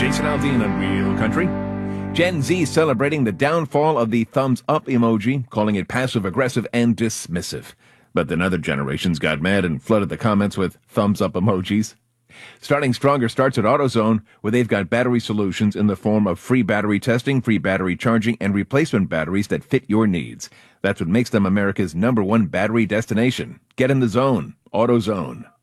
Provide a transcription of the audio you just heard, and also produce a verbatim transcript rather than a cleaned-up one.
Jason Aldean on Real Country. Gen Z celebrating the downfall of the thumbs up emoji, calling it passive-aggressive and dismissive. But then other generations got mad and flooded the comments with thumbs up emojis. Starting Stronger starts at AutoZone, where they've got battery solutions in the form of free battery testing, free battery charging, and replacement batteries that fit your needs. That's what makes them America's number one battery destination. Get in the zone. AutoZone.